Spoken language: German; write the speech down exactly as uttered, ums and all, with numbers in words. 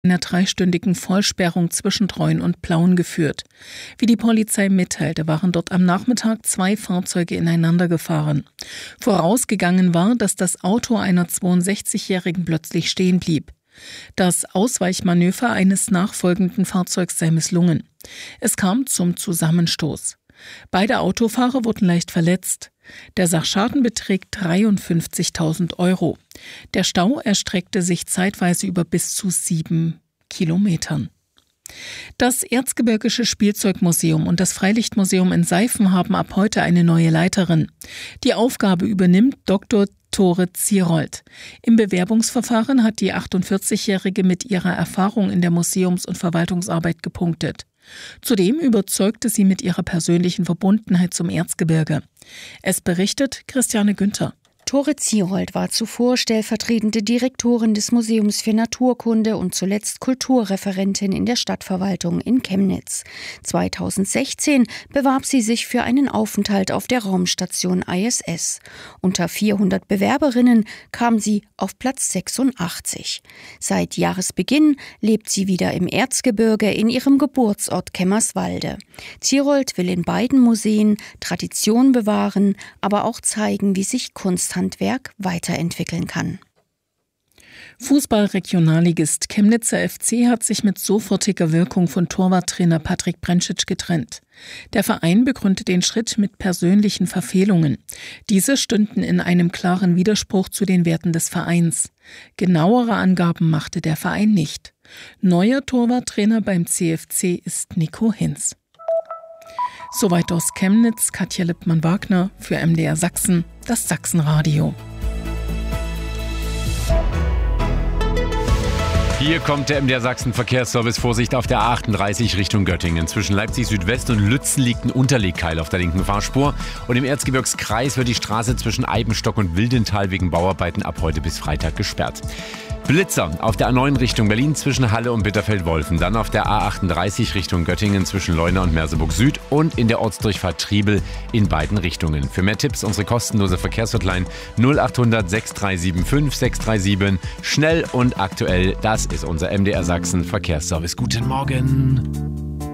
einer dreistündigen Vollsperrung zwischen Treuen und Plauen geführt. Wie die Polizei mitteilte, waren dort am Nachmittag zwei Fahrzeuge ineinander gefahren. Vorausgegangen war, dass das Auto einer zweiundsechzigjährigen plötzlich stehen blieb. Das Ausweichmanöver eines nachfolgenden Fahrzeugs sei misslungen. Es kam zum Zusammenstoß. Beide Autofahrer wurden leicht verletzt. Der Sachschaden beträgt dreiundfünfzigtausend Euro. Der Stau erstreckte sich zeitweise über bis zu sieben Kilometern. Das Erzgebirgische Spielzeugmuseum und das Freilichtmuseum in Seifen haben ab heute eine neue Leiterin. Die Aufgabe übernimmt Doktor Tore Zierold. Im Bewerbungsverfahren hat die achtundvierzigjährige mit ihrer Erfahrung in der Museums- und Verwaltungsarbeit gepunktet. Zudem überzeugte sie mit ihrer persönlichen Verbundenheit zum Erzgebirge. Es berichtet Christiane Günther. Tore Zierold war zuvor stellvertretende Direktorin des Museums für Naturkunde und zuletzt Kulturreferentin in der Stadtverwaltung in Chemnitz. zweitausendsechzehn bewarb sie sich für einen Aufenthalt auf der Raumstation I S S. Unter vierhundert Bewerberinnen kam sie auf Platz sechsundachtzig. Seit Jahresbeginn lebt sie wieder im Erzgebirge in ihrem Geburtsort Kemmerswalde. Zierold will in beiden Museen Tradition bewahren, aber auch zeigen, wie sich Kunsthandwerk weiterentwickeln kann. Fußball-Regionalligist Chemnitzer F C hat sich mit sofortiger Wirkung von Torwarttrainer Patrick Brentschitsch getrennt. Der Verein begründet den Schritt mit persönlichen Verfehlungen. Diese stünden in einem klaren Widerspruch zu den Werten des Vereins. Genauere Angaben machte der Verein nicht. Neuer Torwarttrainer beim C F C ist Nico Hinz. Soweit aus Chemnitz, Katja Lippmann-Wagner für M D R Sachsen, das Sachsenradio. Hier kommt der M D R Sachsen Verkehrsservice. Vorsicht auf der A achtunddreißig Richtung Göttingen. Zwischen Leipzig Südwest und Lützen liegt ein Unterlegkeil auf der linken Fahrspur. Und im Erzgebirgskreis wird die Straße zwischen Eibenstock und Wildental wegen Bauarbeiten ab heute bis Freitag gesperrt. Blitzer auf der A neun Richtung Berlin zwischen Halle und Bitterfeld-Wolfen. Dann auf der A achtunddreißig Richtung Göttingen zwischen Leuna und Merseburg Süd und in der Ortsdurchfahrt Triebel in beiden Richtungen. Für mehr Tipps unsere kostenlose Verkehrshotline null achthundert sechs drei sieben fünf sechs drei sieben. Schnell und aktuell, das ist unser M D R Sachsen Verkehrsservice. Guten Morgen.